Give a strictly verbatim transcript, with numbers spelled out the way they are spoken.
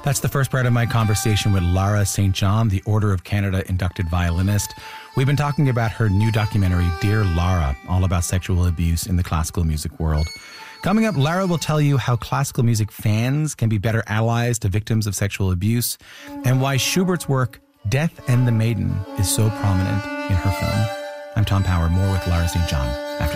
That's the first part of my conversation with Lara Saint John, the Order of Canada inducted violinist. We've been talking about her new documentary, Dear Lara, all about sexual abuse in the classical music world. Coming up, Lara will tell you how classical music fans can be better allies to victims of sexual abuse and why Schubert's work, Death and the Maiden, is so prominent in her film. I'm Tom Power. More with Lara Saint John after